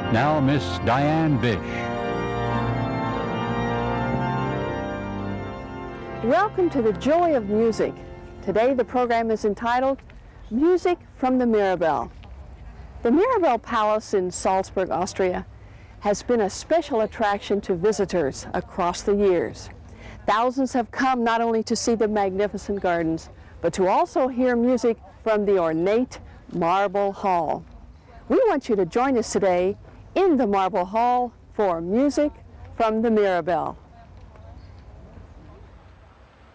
Now, Miss Diane Bish. Welcome to the Joy of Music. Today the program is entitled Music from the Mirabell. The Mirabell Palace in Salzburg, Austria has been a special attraction to visitors across the years. Thousands have come not only to see the magnificent gardens, but to also hear music from the ornate Marble Hall. We want you to join us today in the Marble Hall for Music from the Mirabell.